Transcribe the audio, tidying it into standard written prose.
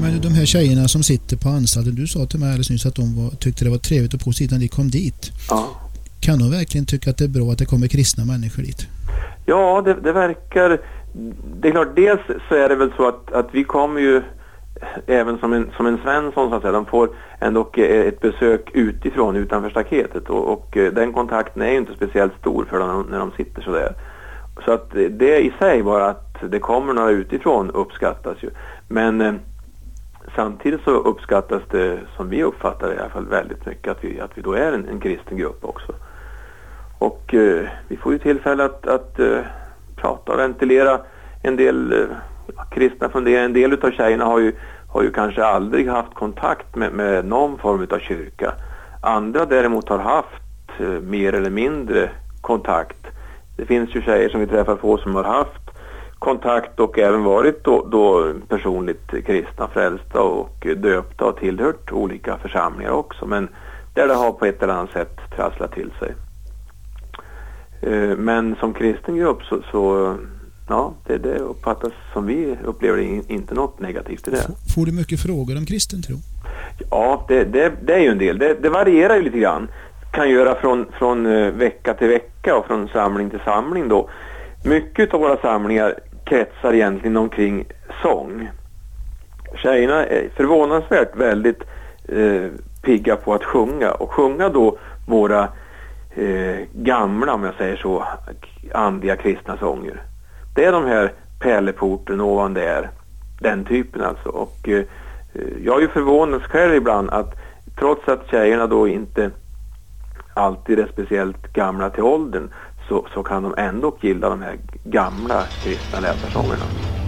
Men de här tjejerna som sitter på anstalten, du sa till mig alldeles nyss att de tyckte det var trevligt och positivt när de kom dit. Ja. Kan de verkligen tycka att det är bra att det kommer kristna människor dit? Ja, det verkar... Det är klart, dels så är det väl så att vi kommer ju även som en Svensson så att säga, de får ändå ett besök utifrån, utanför staketet och den kontakten är ju inte speciellt stor för dem när de sitter så där. Så att det i sig bara att det kommer några utifrån uppskattas ju. Men samtidigt så uppskattas det, som vi uppfattar det i alla fall, väldigt mycket att vi då är en kristen grupp också. Och vi får ju tillfälle att prata och ventilera en del kristna funderingar. En del utav tjejerna har ju kanske aldrig haft kontakt med någon form av kyrka. Andra däremot har haft mer eller mindre kontakt. Det finns ju tjejer som vi träffar på som har haft kontakt och även varit då personligt kristna, frälsta och döpta och tillhört olika församlingar också. Men där det har på ett eller annat sätt trasslat till sig. Men som kristen grupp så ja, det uppfattas som vi upplever det inte något negativt i det. Får du mycket frågor om kristen tro? Ja, det är ju en del. Det varierar ju lite grann. Kan göra från vecka till vecka och från samling till samling då. Mycket av våra samlingar kretsar egentligen omkring sång. Tjejerna är förvånansvärt väldigt pigga på att sjunga. Och sjunga då våra gamla, om jag säger så, andliga kristna sånger. Det är de här pärleporten ovan där. Den typen alltså. Och jag är ju förvånad själv ibland att trots att tjejerna då inte alltid är speciellt gamla till åldern så kan de ändå gilla de här gamla kristna läsarsångerna.